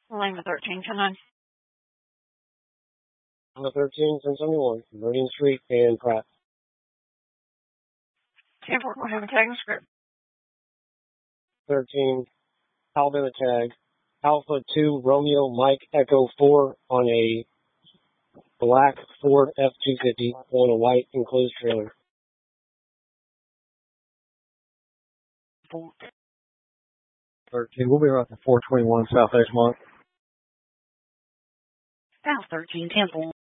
Lima 13, come on. Lima 13, 1071, Meridian Street and Pratt. 10-4, we'll have a tagging script. 13, Alabama tag, Alpha 2, Romeo, Mike, Echo 4 on a black Ford F-250 on a white enclosed trailer. 13, we'll be around the 421 South Edgemont. South 13, 10-4.